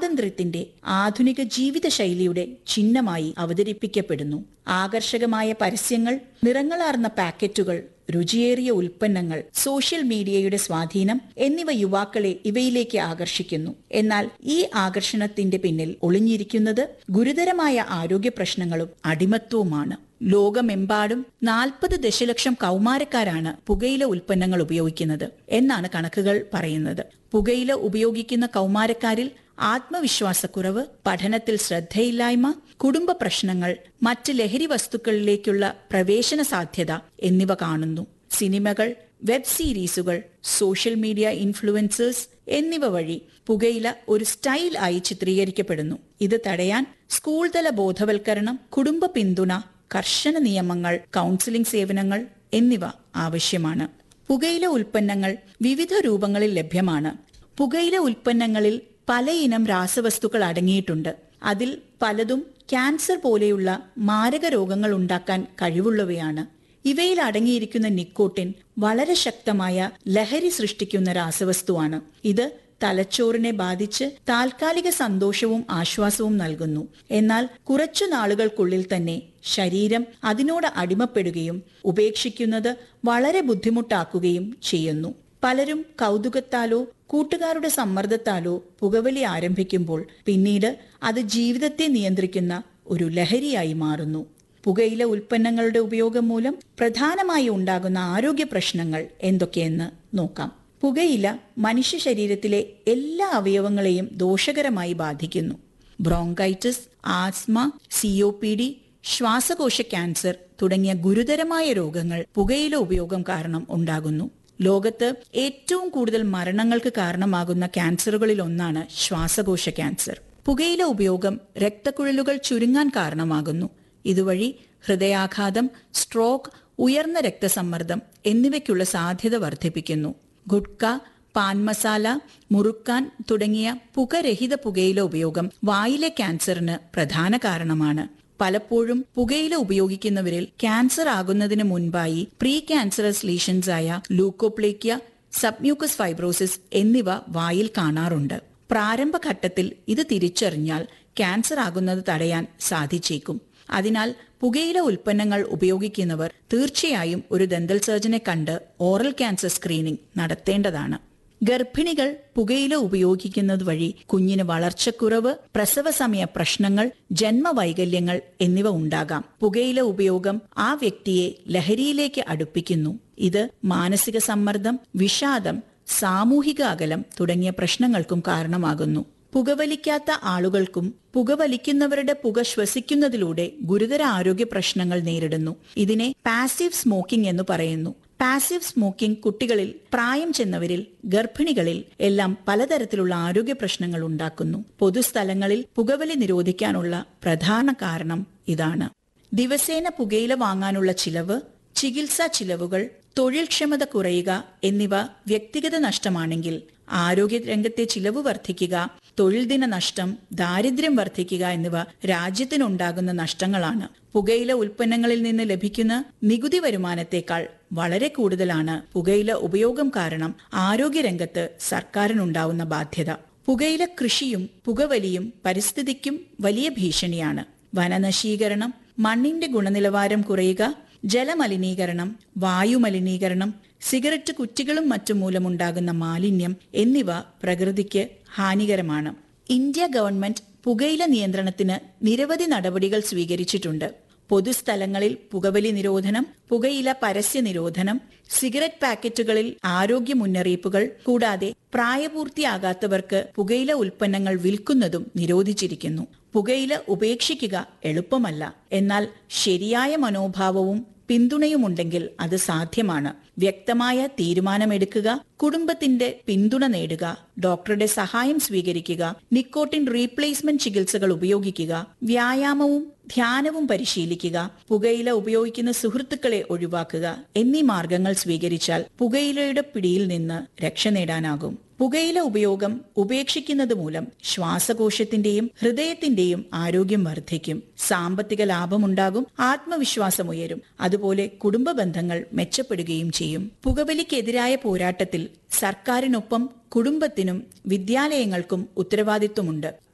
സ്വാതന്ത്ര്യത്തിന്റെ ആധുനിക ജീവിതശൈലിയുടെ ചിഹ്നമായി അവതരിപ്പിക്കപ്പെടുന്നു. ആകർഷകമായ പരസ്യങ്ങൾ, നിറങ്ങളാർന്ന പാക്കറ്റുകൾ, രുചിയേറിയ ഉൽപ്പന്നങ്ങൾ, സോഷ്യൽ മീഡിയയുടെ സ്വാധീനം എന്നിവ യുവാക്കളെ ഇവയിലേക്ക് ആകർഷിക്കുന്നു. എന്നാൽ ഈ ആകർഷണത്തിന്റെ പിന്നിൽ ഒളിഞ്ഞിരിക്കുന്നത് ഗുരുതരമായ ആരോഗ്യ പ്രശ്നങ്ങളും അടിമത്വവുമാണ്. ലോകമെമ്പാടും 40 ദശലക്ഷം കൗമാരക്കാരാണ് പുകയില ഉൽപ്പന്നങ്ങൾ ഉപയോഗിക്കുന്നത് എന്നാണ് കണക്കുകൾ പറയുന്നത്. പുകയില ഉപയോഗിക്കുന്ന കൗമാരക്കാരിൽ ആത്മവിശ്വാസക്കുറവ്, പഠനത്തിൽ ശ്രദ്ധയില്ലായ്മ, കുടുംബ പ്രശ്നങ്ങൾ, മറ്റ് ലഹരി വസ്തുക്കളിലേക്കുള്ള പ്രവേശന സാധ്യത എന്നിവ കാണുന്നു. സിനിമകൾ, വെബ് സീരീസുകൾ, സോഷ്യൽ മീഡിയ ഇൻഫ്ലുവൻസേഴ്സ് എന്നിവ വഴി പുകയില ഒരു സ്റ്റൈൽ ആയി ചിത്രീകരിക്കപ്പെടുന്നു. ഇത് തടയാൻ സ്കൂൾ തല ബോധവൽക്കരണം, കുടുംബ പിന്തുണ, കർശന നിയമങ്ങൾ, കൗൺസിലിംഗ് സേവനങ്ങൾ എന്നിവ ആവശ്യമാണ്. പുകയില ഉൽപ്പന്നങ്ങൾ വിവിധ രൂപങ്ങളിൽ ലഭ്യമാണ്. പുകയില ഉൽപ്പന്നങ്ങളിൽ പലയിനം രാസവസ്തുക്കൾ അടങ്ങിയിട്ടുണ്ട്. അതിൽ പലതും ക്യാൻസർ പോലെയുള്ള മാരക രോഗങ്ങൾ ഉണ്ടാക്കാൻ കഴിവുള്ളവയാണ്. ഇവയിൽ അടങ്ങിയിരിക്കുന്ന നിക്കോട്ടിൻ വളരെ ശക്തമായ ലഹരി സൃഷ്ടിക്കുന്ന രാസവസ്തുവാണ്. ഇത് തലച്ചോറിനെ ബാധിച്ച് താൽക്കാലിക സന്തോഷവും ആശ്വാസവും നൽകുന്നു. എന്നാൽ കുറച്ചു നാളുകൾക്കുള്ളിൽ തന്നെ ശരീരം അതിനോട് അടിമപ്പെടുകയും ഉപേക്ഷിക്കുന്നത് വളരെ ബുദ്ധിമുട്ടാക്കുകയും ചെയ്യുന്നു. പലരും കൗതുകത്താലോ കൂട്ടുകാരുടെ സമ്മർദ്ദത്താലോ പുകവലി ആരംഭിക്കുമ്പോൾ പിന്നീട് അത് ജീവിതത്തെ നിയന്ത്രിക്കുന്ന ഒരു ലഹരിയായി മാറുന്നു. പുകയില ഉൽപ്പന്നങ്ങളുടെ ഉപയോഗം മൂലം പ്രധാനമായി ഉണ്ടാകുന്ന ആരോഗ്യ പ്രശ്നങ്ങൾ എന്തൊക്കെയെന്ന് നോക്കാം. പുകയില മനുഷ്യ ശരീരത്തിലെ എല്ലാ അവയവങ്ങളെയും ദോഷകരമായി ബാധിക്കുന്നു. ബ്രോങ്കൈറ്റിസ്, ആസ്മ, COPD, ശ്വാസകോശ ക്യാൻസർ തുടങ്ങിയ ഗുരുതരമായ രോഗങ്ങൾ പുകയില ഉപയോഗം കാരണം ഉണ്ടാകുന്നു. ലോകത്ത് ഏറ്റവും കൂടുതൽ മരണങ്ങൾക്ക് കാരണമാകുന്ന ക്യാൻസറുകളിൽ ഒന്നാണ് ശ്വാസകോശ ക്യാൻസർ. പുകയില ഉപയോഗം രക്തക്കുഴലുകൾ ചുരുങ്ങാൻ കാരണമാകുന്നു. ഇതുവഴി ഹൃദയാഘാതം, സ്ട്രോക്ക്, ഉയർന്ന രക്തസമ്മർദ്ദം എന്നിവയ്ക്കുള്ള സാധ്യത വർദ്ധിപ്പിക്കുന്നു. ഗുഡ്ക, പാൻ മസാല, മുറുക്കാൻ തുടങ്ങിയ പുകരഹിത പുകയില ഉപയോഗം വായിലെ ക്യാൻസറിന് പ്രധാന കാരണമാണ്. പലപ്പോഴും പുകയില ഉപയോഗിക്കുന്നവരിൽ ക്യാൻസർ ആകുന്നതിന് മുൻപായി പ്രീ ക്യാൻസറസ് ലീഷൻസ് ആയ ലൂക്കോപ്ലേക്കിയ, സബ്മ്യൂക്കസ് ഫൈബ്രോസിസ് എന്നിവ വായിൽ കാണാറുണ്ട്. പ്രാരംഭഘട്ടത്തിൽ ഇത് തിരിച്ചറിഞ്ഞാൽ ക്യാൻസർ ആകുന്നത് തടയാൻ സാധിച്ചേക്കും. അതിനാൽ പുകയില ഉൽപ്പന്നങ്ങൾ ഉപയോഗിക്കുന്നവർ തീർച്ചയായും ഒരു ദന്തൽ സർജനെ കണ്ട് ഓറൽ ക്യാൻസർ സ്ക്രീനിംഗ് നടത്തേണ്ടതാണ്. ഗർഭിണികൾ പുകയില ഉപയോഗിക്കുന്നത് വഴി കുഞ്ഞിന് വളർച്ചക്കുറവ്, പ്രസവ സമയ പ്രശ്നങ്ങൾ, ജന്മവൈകല്യങ്ങൾ എന്നിവ ഉണ്ടാകാം. പുകയില ഉപയോഗം ആ വ്യക്തിയെ ലഹരിയിലേക്ക് അടുപ്പിക്കുന്നു. ഇത് മാനസിക സമ്മർദ്ദം, വിഷാദം, സാമൂഹിക അകലം തുടങ്ങിയ പ്രശ്നങ്ങൾക്കും കാരണമാകുന്നു. പുകവലിക്കാത്ത ആളുകൾക്കും പുകവലിക്കുന്നവരുടെ പുക ശ്വസിക്കുന്നതിലൂടെ ഗുരുതര ആരോഗ്യ പ്രശ്നങ്ങൾ നേരിടുന്നു. ഇതിനെ പാസീവ് സ്മോക്കിംഗ് എന്ന് പറയുന്നു. പാസീവ് സ്മോക്കിംഗ് കുട്ടികളിൽ, പ്രായം ചെന്നവരിൽ, ഗർഭിണികളിൽ എല്ലാം പലതരത്തിലുള്ള ആരോഗ്യ പ്രശ്നങ്ങൾ ഉണ്ടാക്കുന്നു. പൊതുസ്ഥലങ്ങളിൽ പുകവലി നിരോധിക്കാനുള്ള പ്രധാന കാരണം ഇതാണ്. ദിവസേന പുകയില വാങ്ങാനുള്ള ചിലവ്, ചികിത്സാ ചിലവുകൾ, തൊഴിൽക്ഷമത കുറയുക എന്നിവ വ്യക്തിഗത നഷ്ടമാണെങ്കിൽ ആരോഗ്യരംഗത്തെ ചിലവ് വർദ്ധിക്കുക, തൊഴിൽ ദിന നഷ്ടം, ദാരിദ്ര്യം വർദ്ധിക്കുക എന്നിവ രാജ്യത്തിനുണ്ടാകുന്ന നഷ്ടങ്ങളാണ്. പുകയില ഉൽപ്പന്നങ്ങളിൽ നിന്ന് ലഭിക്കുന്ന നികുതി വരുമാനത്തേക്കാൾ വളരെ കൂടുതലാണ് പുകയില ഉപയോഗം കാരണം ആരോഗ്യരംഗത്ത് സർക്കാരിനുണ്ടാവുന്ന ബാധ്യത. പുകയില കൃഷിയും പുകവലിയും പരിസ്ഥിതിക്കും വലിയ ഭീഷണിയാണ്. വനനശീകരണം, മണ്ണിന്റെ ഗുണനിലവാരം കുറയുക, ജലമലിനീകരണം, വായുമലിനീകരണം, സിഗരറ്റ് കുറ്റികളും മറ്റും മൂലമുണ്ടാകുന്ന മാലിന്യം എന്നിവ പ്രകൃതിക്ക് ഹാനികരമാണ്. ഇന്ത്യ ഗവൺമെന്റ് പുകയില നിയന്ത്രണത്തിന് നിരവധി നടപടികൾ സ്വീകരിച്ചിട്ടുണ്ട്. പൊതുസ്ഥലങ്ങളിൽ പുകവലി നിരോധനം, പുകയില പരസ്യ നിരോധനം, സിഗരറ്റ് പാക്കറ്റുകളിൽ ആരോഗ്യ മുന്നറിയിപ്പുകൾ, കൂടാതെ പ്രായപൂർത്തിയാകാത്തവർക്ക് പുകയില ഉൽപ്പന്നങ്ങൾ വിൽക്കുന്നതും നിരോധിച്ചിരിക്കുന്നു. പുകയില ഉപേക്ഷിക്കുക എളുപ്പമല്ല. എന്നാൽ ശരിയായ മനോഭാവവും പിന്തുണയുമുണ്ടെങ്കിൽ അത് സാധ്യമാണ്. വ്യക്തമായ തീരുമാനമെടുക്കുക, കുടുംബത്തിന്റെ പിന്തുണ നേടുക, ഡോക്ടറുടെ സഹായം സ്വീകരിക്കുക, നിക്കോട്ടിൻ റീപ്ലേസ്മെന്റ് ചികിത്സകൾ ഉപയോഗിക്കുക, വ്യായാമവും ധ്യാനവും പരിശീലിക്കുക, പുകയില ഉപയോഗിക്കുന്ന സുഹൃത്തുക്കളെ ഒഴിവാക്കുക എന്നീ മാർഗങ്ങൾ സ്വീകരിച്ചാൽ പുകയിലയുടെ പിടിയിൽ നിന്ന് രക്ഷ നേടാനാകും. പുകയില ഉപയോഗം ഉപേക്ഷിക്കുന്നത് മൂലം ശ്വാസകോശത്തിന്റെയും ഹൃദയത്തിന്റെയും ആരോഗ്യം വർദ്ധിക്കും, സാമ്പത്തിക ലാഭമുണ്ടാകും, ആത്മവിശ്വാസമുയരും, അതുപോലെ കുടുംബ ബന്ധങ്ങൾ മെച്ചപ്പെടുകയും ചെയ്യും. പുകവലിക്കെതിരായ പോരാട്ടത്തിൽ സർക്കാരിനൊപ്പം കുടുംബത്തിനും വിദ്യാലയങ്ങൾക്കും ഉത്തരവാദിത്വമുണ്ട്.